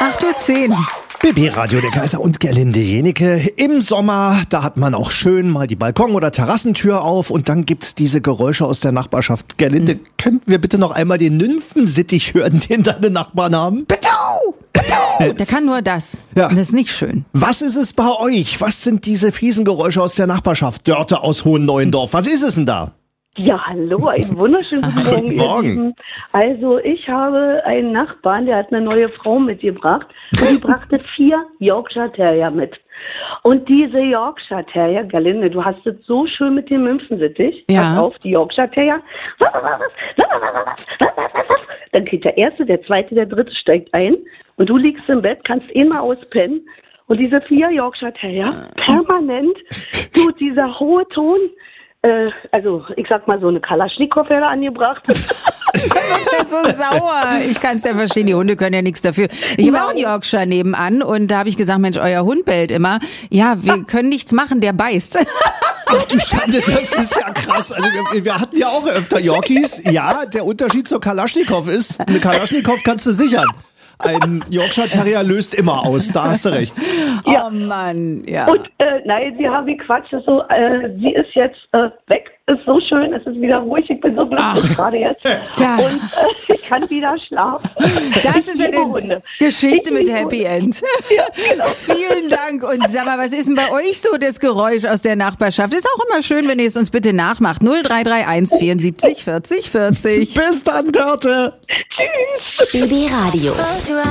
8:10 Uhr. BB Radio, der Kaiser und Gerlinde Jenike. Im Sommer, da hat man auch schön mal die Balkon- oder Terrassentür auf und dann gibt's diese Geräusche aus der Nachbarschaft. Gerlinde, könnten wir bitte noch einmal den Nymphensittich hören, den deine Nachbarn haben? Bitte! Der kann nur das. Ja. Das ist nicht schön. Was ist es bei euch? Was sind diese fiesen Geräusche aus der Nachbarschaft? Dörte aus Hohen-Neuendorf. Was ist es denn da? Ja, hallo, einen wunderschönen guten Morgen. Guten Morgen. Ihr Lieben. Also ich habe einen Nachbarn, der hat eine neue Frau mitgebracht und die brachte 4 Yorkshire Terrier mit. Und diese Yorkshire Terrier, Gerlinde, du hast es so schön mit dem Nymphensittich. Ja. Pass auf, die Yorkshire Terrier. Dann geht der erste, der zweite, der dritte steigt ein und du liegst im Bett, kannst mal auspennen. Und diese 4 Yorkshire Terrier, permanent tut dieser hohe Ton, also ich sag mal so eine Kalaschnikow wäre angebracht. So sauer. Ich kann es ja verstehen, die Hunde können ja nichts dafür. Ich habe auch einen Yorkshire nebenan und da habe ich gesagt, Mensch, euer Hund bellt immer. Ja, wir können nichts machen, der beißt. Ach du Schande, das ist ja krass. Also wir hatten ja auch öfter Yorkies. Ja, der Unterschied zur Kalaschnikow ist, eine Kalaschnikow kannst du sichern. Ein Yorkshire Terrier löst immer aus, da hast du recht. Ja. Oh Mann, ja. Und nein, sie haben gequatscht, so, sie ist jetzt weg, ist so schön, es ist wieder ruhig, ich bin so glücklich gerade jetzt. Da. Und ich kann wieder schlafen. Das Ich ist liebe eine Hunde. Geschichte Ich mit liebe Happy Hunde. End. Ja, genau. Vielen Dank. Und sag mal, was ist denn bei euch so das Geräusch aus der Nachbarschaft? Ist auch immer schön, wenn ihr es uns bitte nachmacht. 0331 74 40 40. Bis dann, Dörte. Tschüss. BB Radio.